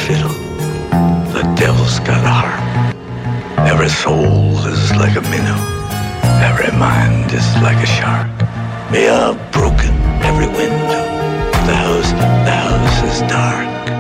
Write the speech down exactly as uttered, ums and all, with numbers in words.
fiddle. The devil's got a harp. Every soul is like a minnow. Every mind is like a shark. May I've broken every window. The house, the house is dark.